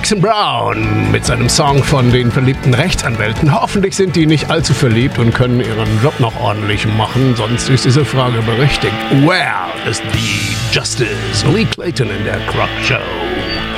Jackson Browne mit seinem Song von den verliebten Rechtsanwälten. Hoffentlich sind die nicht allzu verliebt und können ihren Job noch ordentlich machen, sonst ist diese Frage berechtigt. Where is the justice? Lee Clayton in der Croc Show.